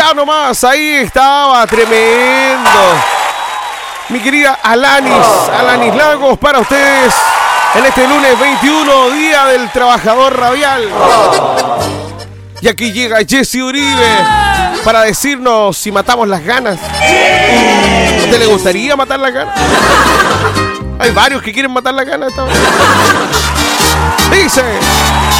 Ya nomás, ahí estaba, tremendo. Mi querida Alanis Lagos, para ustedes en este lunes 21, Día del Trabajador Radial. Y aquí llega Jesse Uribe para decirnos si matamos las ganas. ¿A usted le gustaría matar las ganas? Hay varios que quieren matar las ganas. Dice...